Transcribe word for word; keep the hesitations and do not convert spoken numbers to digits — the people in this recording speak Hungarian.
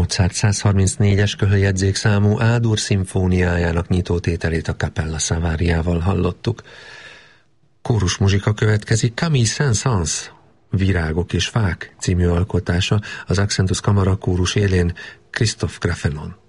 Mozart százharmincnégyes köhöljegyzékszámú A-dur szimfóniájának nyitótételét a Cappella Savariával hallottuk. Kórusmuzsika következik, Camille Saint-Saëns Virágok és fák című alkotása, az Accentus Kamara kórus élén Christophe Grafenon.